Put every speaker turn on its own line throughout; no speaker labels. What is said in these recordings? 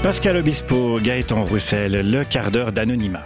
Pascal Obispo, Gaëtan Roussel, le quart d'heure d'anonymat.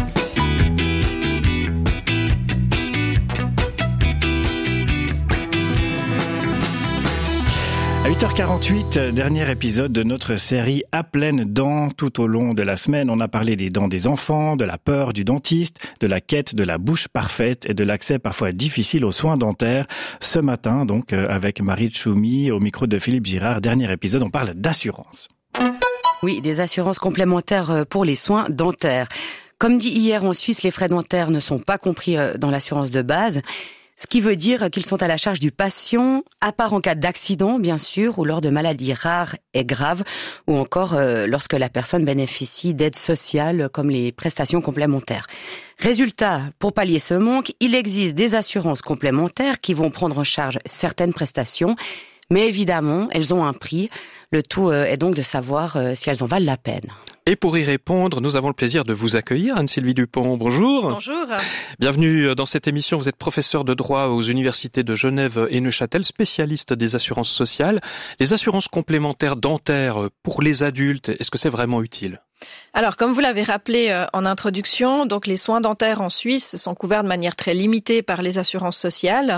À 8h48, dernier épisode de notre série À pleines dents. Tout au long de la semaine, on a parlé des dents des enfants, de la peur du dentiste, de la quête de la bouche parfaite et de l'accès parfois difficile aux soins dentaires. Ce matin, donc, avec Marie Tchoumi, au micro de Philippe Girard, dernier épisode, on parle d'assurance.
Oui, des assurances complémentaires pour les soins dentaires. Comme dit hier en Suisse, les frais dentaires ne sont pas compris dans l'assurance de base. Ce qui veut dire qu'ils sont à la charge du patient, à part en cas d'accident, bien sûr, ou lors de maladies rares et graves, ou encore lorsque la personne bénéficie d'aides sociales comme les prestations complémentaires. Résultat, pour pallier ce manque, il existe des assurances complémentaires qui vont prendre en charge certaines prestations, mais évidemment, elles ont un prix. Le tout est donc de savoir si elles en valent la peine.
Et pour y répondre, nous avons le plaisir de vous accueillir, Anne-Sylvie Dupont. Bonjour.
Bonjour.
Bienvenue dans cette émission. Vous êtes professeur de droit aux universités de Genève et Neuchâtel, spécialiste des assurances sociales. Les assurances complémentaires dentaires pour les adultes, est-ce que c'est vraiment utile ?
Alors, comme vous l'avez rappelé en introduction, donc les soins dentaires en Suisse sont couverts de manière très limitée par les assurances sociales.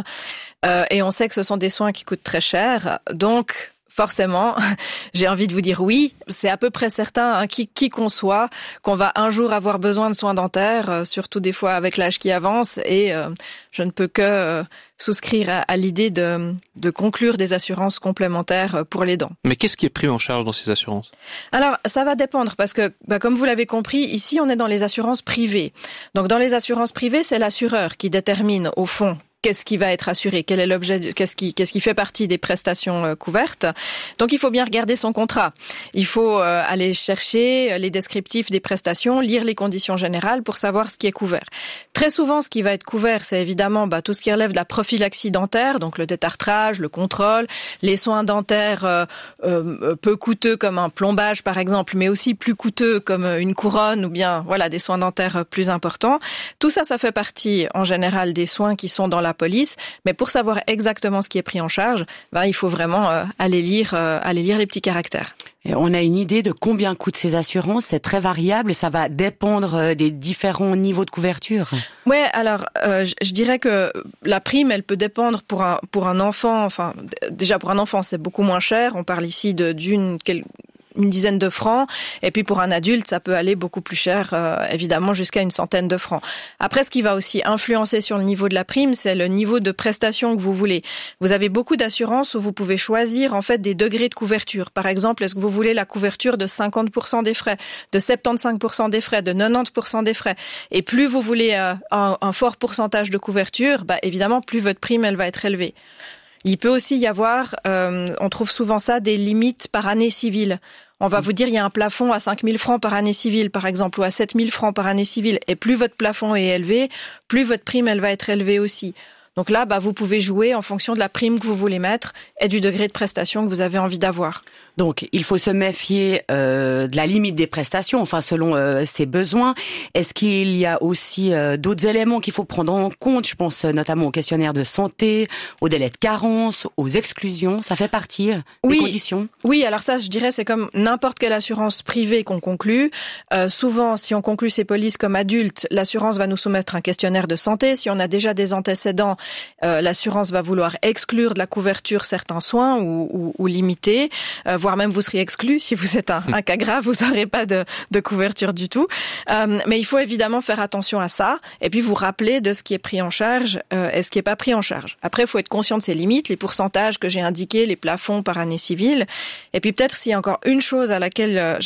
Et on sait que ce sont des soins qui coûtent très cher. Donc, forcément, j'ai envie de vous dire oui, c'est à peu près certain, qui qu'on soit, qu'on va un jour avoir besoin de soins dentaires, surtout des fois avec l'âge qui avance, et je ne peux que souscrire à l'idée de conclure des assurances complémentaires pour les dents.
Mais qu'est-ce qui est pris en charge dans ces assurances ?
Alors, ça va dépendre, parce que, comme vous l'avez compris, ici on est dans les assurances privées. Donc dans les assurances privées, c'est l'assureur qui détermine au fond qu'est-ce qui va être assuré, quel est l'objet, qu'est-ce qui fait partie des prestations couvertes. Donc il faut bien regarder son contrat. Il faut aller chercher les descriptifs des prestations, lire les conditions générales pour savoir ce qui est couvert. Très souvent, ce qui va être couvert, c'est évidemment tout ce qui relève de la prophylaxie dentaire, donc le détartrage, le contrôle, les soins dentaires peu coûteux comme un plombage par exemple, mais aussi plus coûteux comme une couronne ou bien des soins dentaires plus importants. Tout ça, ça fait partie en général des soins qui sont dans la police, mais pour savoir exactement ce qui est pris en charge, il faut vraiment aller lire les petits caractères.
Et on a une idée de combien coûtent ces assurances, c'est très variable, ça va dépendre des différents niveaux de couverture.
Ouais, alors je dirais que la prime, elle peut dépendre pour un enfant, enfin déjà pour un enfant, c'est beaucoup moins cher, on parle ici d'une dizaine de francs, et puis pour un adulte, ça peut aller beaucoup plus cher, évidemment jusqu'à une centaine de francs. Après, ce qui va aussi influencer sur le niveau de la prime, c'est le niveau de prestation que vous voulez. Vous avez beaucoup d'assurances où vous pouvez choisir en fait des degrés de couverture. Par exemple, est-ce que vous voulez la couverture de 50% des frais, de 75% des frais, de 90% des frais? Et plus vous voulez un fort pourcentage de couverture, évidemment, plus votre prime elle va être élevée. Il peut aussi y avoir, on trouve souvent ça, des limites par année civile. On va vous dire, il y a un plafond à 5 000 francs par année civile, par exemple, ou à 7 000 francs par année civile. Et plus votre plafond est élevé, plus votre prime, elle va être élevée aussi. Donc là, vous pouvez jouer en fonction de la prime que vous voulez mettre et du degré de prestation que vous avez envie d'avoir.
Donc, il faut se méfier de la limite des prestations, selon ses besoins. Est-ce qu'il y a aussi d'autres éléments qu'il faut prendre en compte? Je pense notamment au questionnaire de santé, au délai de carence, aux exclusions. Ça fait partie des conditions?
Oui, alors ça, je dirais, c'est comme n'importe quelle assurance privée qu'on conclut. Souvent, si on conclut ces polices comme adultes, l'assurance va nous soumettre un questionnaire de santé. Si on a déjà des antécédents, l'assurance va vouloir exclure de la couverture certains soins ou limiter, voire même vous serez exclu si vous êtes un cas grave, vous n'aurez pas de couverture du tout. Mais il faut évidemment faire attention à ça et puis vous rappeler de ce qui est pris en charge et ce qui n'est pas pris en charge. Après, il faut être conscient de ses limites, les pourcentages que j'ai indiqués, les plafonds par année civile. Et puis peut-être s'il y a encore une chose à laquelle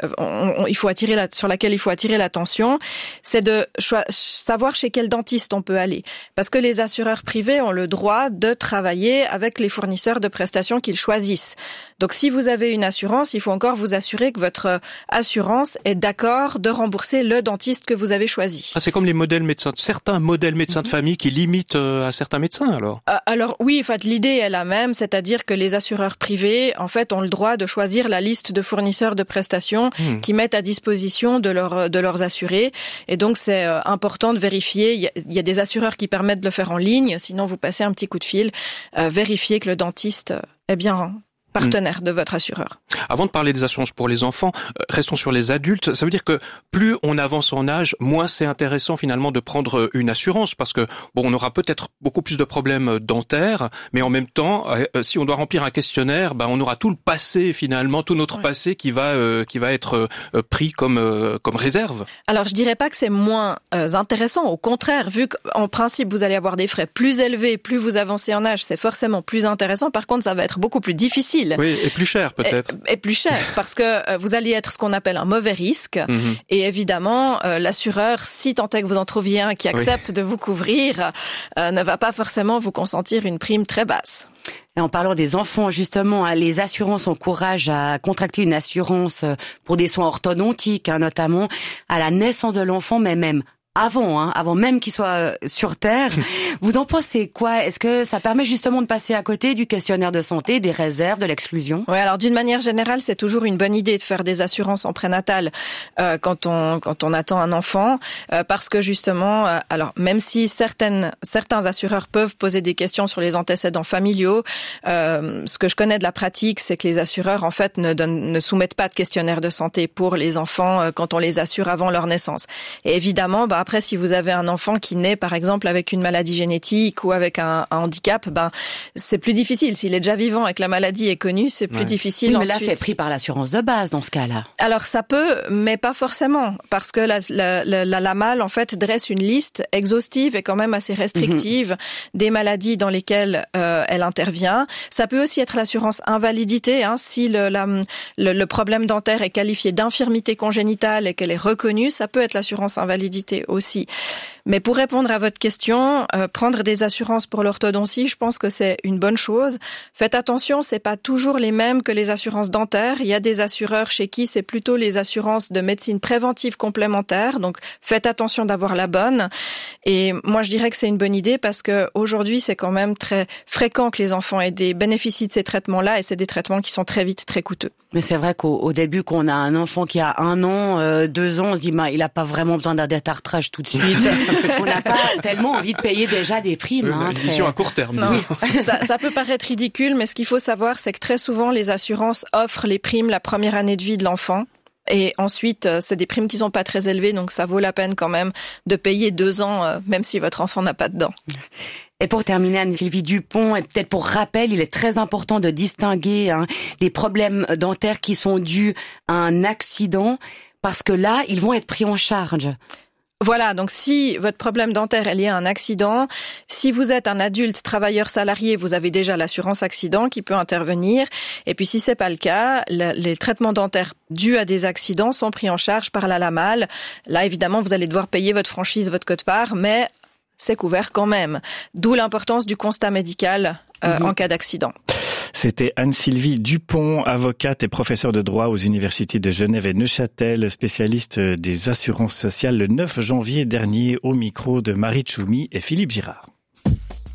sur laquelle il faut attirer l'attention, c'est de savoir chez quel dentiste on peut aller. Parce que les assureurs privés ont le droit de travailler avec les fournisseurs de prestations qu'ils choisissent. Donc si vous avez une assurance, il faut encore vous assurer que votre assurance est d'accord de rembourser le dentiste que vous avez choisi.
Ah, c'est comme les modèles médecins, certains modèles médecins de famille qui limitent à certains médecins alors.
Alors oui, en fait, l'idée est la même, c'est-à-dire que les assureurs privés, en fait, ont le droit de choisir la liste de fournisseurs de prestations qui mettent à disposition de leurs assurés. Et donc c'est important de vérifier. Il y a des assureurs qui permettent de le faire en ligne, sinon vous passez un petit coup de fil, vérifier que le dentiste est bien partenaire de votre assureur.
Avant de parler des assurances pour les enfants, restons sur les adultes. Ça veut dire que plus on avance en âge, moins c'est intéressant finalement de prendre une assurance parce que on aura peut-être beaucoup plus de problèmes dentaires, mais en même temps, si on doit remplir un questionnaire, on aura tout le passé finalement, tout notre passé qui va être pris comme réserve.
Alors je dirais pas que c'est moins intéressant. Au contraire, vu qu'en principe vous allez avoir des frais plus élevés, plus vous avancez en âge, c'est forcément plus intéressant. Par contre, ça va être beaucoup plus difficile.
Oui, et plus cher peut-être.
Et plus cher, parce que vous allez être ce qu'on appelle un mauvais risque. Et évidemment, l'assureur, si tant est que vous en trouviez un qui accepte de vous couvrir, ne va pas forcément vous consentir une prime très basse.
Et en parlant des enfants, justement, les assurances encouragent à contracter une assurance pour des soins orthodontiques, notamment à la naissance de l'enfant, mais même avant même qu'il soit sur Terre. Vous en pensez quoi? Est-ce que ça permet justement de passer à côté du questionnaire de santé, des réserves, de l'exclusion?
Oui, alors d'une manière générale, c'est toujours une bonne idée de faire des assurances en prénatal quand on attend un enfant, parce que justement, alors même si certains assureurs peuvent poser des questions sur les antécédents familiaux, ce que je connais de la pratique, c'est que les assureurs en fait ne soumettent pas de questionnaire de santé pour les enfants quand on les assure avant leur naissance. Et évidemment, après, si vous avez un enfant qui naît, par exemple, avec une maladie génétique ou avec un handicap, c'est plus difficile. S'il est déjà vivant et que la maladie est connue, c'est plus difficile.
Oui, mais
ensuite.
là, c'est pris par l'assurance de base dans ce cas-là.
Alors, ça peut, mais pas forcément. Parce que la MAL, en fait, dresse une liste exhaustive et quand même assez restrictive des maladies dans lesquelles elle intervient. Ça peut aussi être l'assurance invalidité, si le problème dentaire est qualifié d'infirmité congénitale et qu'elle est reconnue, ça peut être l'assurance invalidité aussi. Mais pour répondre à votre question, prendre des assurances pour l'orthodontie, je pense que c'est une bonne chose. Faites attention, c'est pas toujours les mêmes que les assurances dentaires. Il y a des assureurs chez qui c'est plutôt les assurances de médecine préventive complémentaire. Donc, faites attention d'avoir la bonne. Et moi, je dirais que c'est une bonne idée parce que aujourd'hui, c'est quand même très fréquent que les enfants bénéficient de ces traitements-là et c'est des traitements qui sont très vite très coûteux.
Mais c'est vrai qu'au début, quand on a un enfant qui a 1 an, 2 ans, on se dit, il a pas vraiment besoin d'un détartrage tout de suite. On n'a pas tellement envie de payer déjà des primes.
Une vision à court terme.
Ça peut paraître ridicule, mais ce qu'il faut savoir, c'est que très souvent, les assurances offrent les primes la première année de vie de l'enfant. Et ensuite, c'est des primes qui sont pas très élevées, donc ça vaut la peine quand même de payer 2 ans, même si votre enfant n'a pas de dents.
Et pour terminer, Anne-Sylvie Dupont, et peut-être pour rappel, il est très important de distinguer les problèmes dentaires qui sont dus à un accident, parce que là, ils vont être pris en charge.
Voilà, donc si votre problème dentaire est lié à un accident, si vous êtes un adulte travailleur salarié, vous avez déjà l'assurance accident qui peut intervenir. Et puis si c'est pas le cas, les traitements dentaires dus à des accidents sont pris en charge par la LAMAL. Là, évidemment, vous allez devoir payer votre franchise, votre quote-part, mais c'est couvert quand même. D'où l'importance du constat médical en cas d'accident.
C'était Anne-Sylvie Dupont, avocate et professeure de droit aux universités de Genève et Neuchâtel, spécialiste des assurances sociales le 9 janvier dernier au micro de Marie Tchoumi et Philippe Girard.